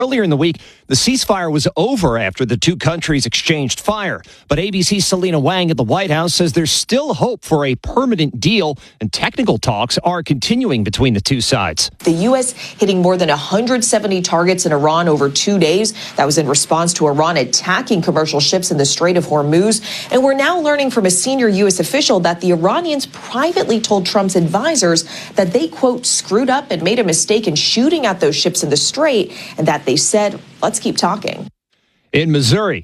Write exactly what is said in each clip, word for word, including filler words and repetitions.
Earlier in the week, the ceasefire was over after the two countries exchanged fire. But A B C's Selena Wang at the White House says there's still hope for a permanent deal, and technical talks are continuing between the two sides. The U S hitting more than one hundred seventy targets in Iran over two days. That was in response to Iran attacking commercial ships in the Strait of Hormuz. And we're now learning from a senior U S official that the Iranians privately told Trump's advisors that they, quote, screwed up and made a mistake in shooting at those ships in the Strait, and that they said, let's keep talking. In Missouri,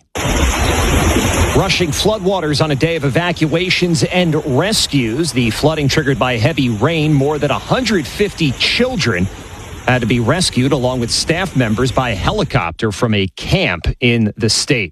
rushing floodwaters on a day of evacuations and rescues. The flooding triggered by heavy rain. More than one hundred fifty children had to be rescued along with staff members by helicopter from a camp in the state.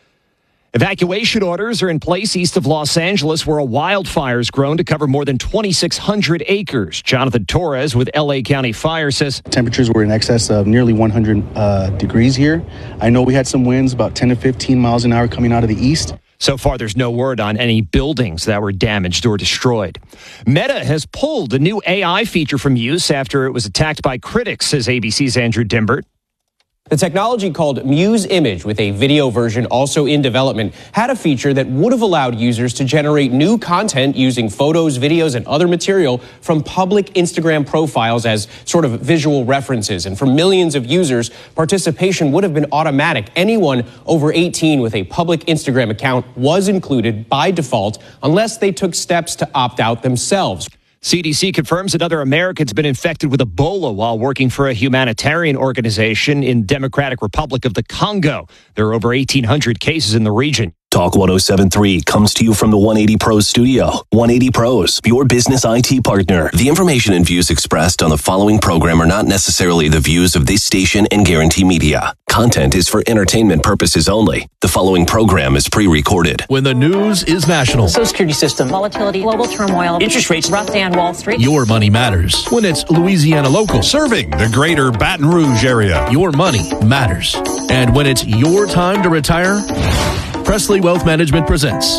Evacuation orders are in place east of Los Angeles, where a wildfire's grown to cover more than twenty-six hundred acres. Jonathan Torres with L A County Fire says temperatures were in excess of nearly one hundred uh, degrees here. I know we had some winds about ten to fifteen miles an hour coming out of the east. So far, there's no word on any buildings that were damaged or destroyed. Meta has pulled a new A I feature from use after it was attacked by critics, says A B C's Andrew Dimbert. The technology called Muse Image, with a video version also in development, had a feature that would have allowed users to generate new content using photos, videos, and other material from public Instagram profiles as sort of visual references. And for millions of users, participation would have been automatic. Anyone over eighteen with a public Instagram account was included by default unless they took steps to opt out themselves. C D C confirms another American's been infected with Ebola while working for a humanitarian organization in Democratic Republic of the Congo. There are over eighteen hundred cases in the region. Talk one oh seven point three comes to you from the one eighty Pros studio. one eighty Pros, your business I T partner. The information and views expressed on the following program are not necessarily the views of this station and Guarantee Media. Content is for entertainment purposes only. The following program is pre-recorded. When the news is national. Social security system. Volatility. Global turmoil. Interest rates. Rough day on Wall Street. Your money matters. When it's Louisiana local. Serving the greater Baton Rouge area. Your money matters. And when it's your time to retire, Presley Wealth Management presents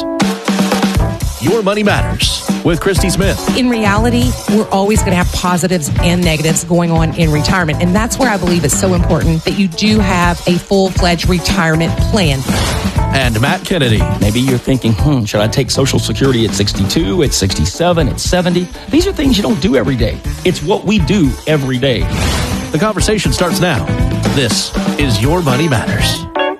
Your Money Matters with Christy Smith. In reality, we're always going to have positives and negatives going on in retirement. And that's where I believe it's so important that you do have a full-fledged retirement plan. And Matt Kennedy. Maybe you're thinking, hmm, should I take Social Security at sixty-two, at sixty-seven, at seventy? These are things you don't do every day. It's what we do every day. The conversation starts now. This is Your Money Matters.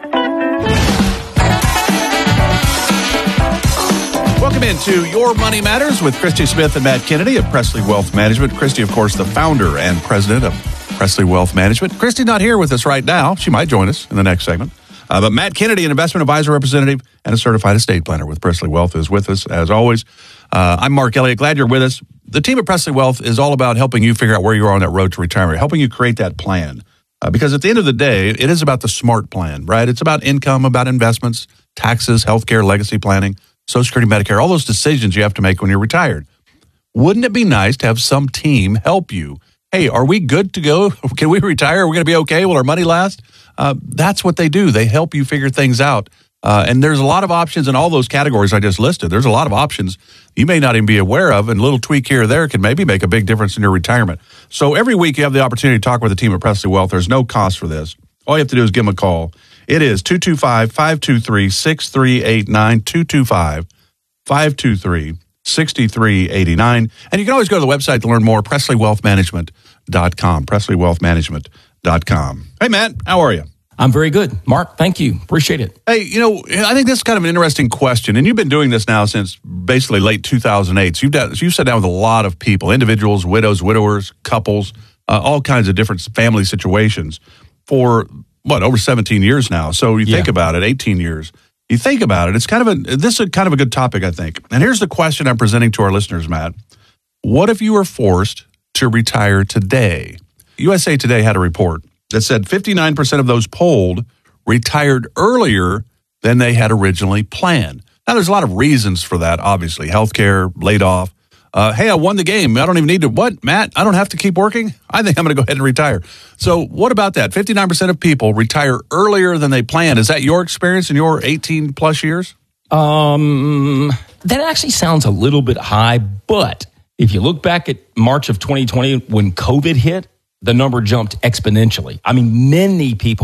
Welcome into Your Money Matters with Christy Smith and Matt Kennedy of Presley Wealth Management. Christy, of course, the founder and president of Presley Wealth Management. Christy's not here with us right now. She might join us in the next segment. Uh, but Matt Kennedy, an investment advisor representative and a certified estate planner with Presley Wealth, is with us as always. Uh, I'm Mark Elliott. Glad you're with us. The team at Presley Wealth is all about helping you figure out where you are on that road to retirement, helping you create that plan. Uh, because at the end of the day, it is about the SMART plan, right? It's about income, about investments, taxes, healthcare, legacy planning, Social Security, Medicare, all those decisions you have to make when you're retired. Wouldn't it be nice to have some team help you? Hey, are we good to go? Can we retire? Are we going to be okay? Will our money last? Uh, that's what they do. They help you figure things out. Uh, and there's a lot of options in all those categories I just listed. There's a lot of options you may not even be aware of, and a little tweak here or there can maybe make a big difference in your retirement. So every week you have the opportunity to talk with the team at Presley Wealth. There's no cost for this. All you have to do is give them a call. It is two two five, five two three, six three eight nine, two two five, five two three, six three eight nine. And you can always go to the website to learn more, presley wealth management dot com, presley wealth management dot com. Hey, Matt, how are you? I'm very good. Mark, thank you. Appreciate it. Hey, you know, I think this is kind of an interesting question, and you've been doing this now since basically late two thousand eight. So you've, done, you've sat down with a lot of people, individuals, widows, widowers, couples, uh, all kinds of different family situations for what, over seventeen years now. So you think yeah. about it, eighteen years. You think about it, it's kind of a, this is kind of a good topic, I think. And here's the question I'm presenting to our listeners, Matt. What if you were forced to retire today? U S A Today had a report that said fifty-nine percent of those polled retired earlier than they had originally planned. Now, there's a lot of reasons for that, obviously. Healthcare, laid off. Uh, hey, I won the game. I don't even need to, what, Matt? I don't have to keep working? I think I'm going to go ahead and retire. So what about that? fifty-nine percent of people retire earlier than they planned. Is that your experience in your eighteen plus years? Um, that actually sounds a little bit high, but if you look back at March of twenty twenty when COVID hit, the number jumped exponentially. I mean, many people